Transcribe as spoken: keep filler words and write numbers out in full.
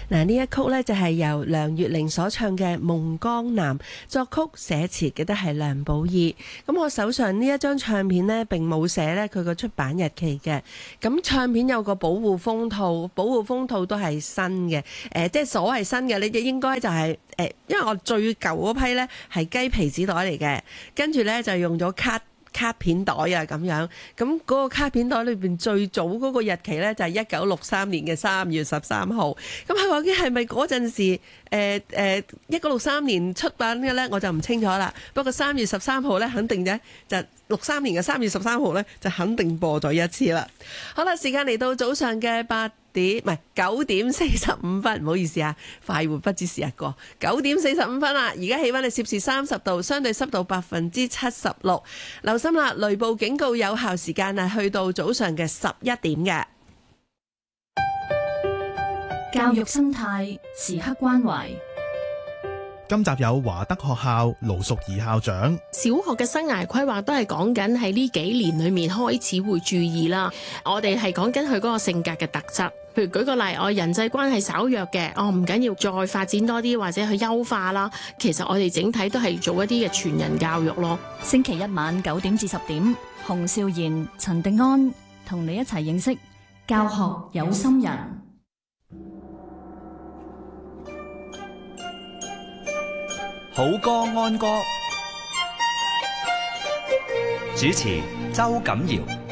嗱，呢一曲呢就係由梁月玲所唱嘅《夢江南》，作曲寫詞嘅都係梁寶儀。咁我手上呢一張唱片呢並冇寫呢佢個出版日期嘅。咁唱片有個保護封套，保護封套都係新嘅。誒、呃，即係所謂新嘅，你哋應該就係、是、誒、呃，因為我最舊嗰批呢係雞皮紙袋嚟嘅，跟住呢就用咗卡。卡片袋啊咁樣，咁嗰個卡片袋裏邊最早嗰個日期呢，就係一九六三年嘅三月十三號。咁係究竟係咪嗰陣時誒誒一九六三年出版嘅呢？我就唔清楚啦。不過三月十三號呢，肯定呢，就六三年嘅三月十三號呢，就肯定播咗一次啦。好啦，時間嚟到早上嘅八點，唔係九點四十五分，唔好意思啊，快活不知時日過，九點四十五分啦。而家氣溫係攝氏三十度，相對濕度百分之七十六。留心啦，雷暴警告有效時間係去到早上嘅十一點嘅。 教育生態時刻關懷。 今集有華德學校盧淑儀校長。 小學嘅生涯規劃都係講緊喺呢幾年裏面開始會注意啦。我哋係講緊佢嗰個性格嘅特質，譬如舉個例，我人際關係稍弱嘅，哦唔緊要，再發展多啲或者去優化啦。其實我哋整體都係做一啲嘅全人教育咯。 星期一晚九點至十點，洪少賢、陳定安同你一齊認識教學有心人。 好歌安歌，主持周錦堯。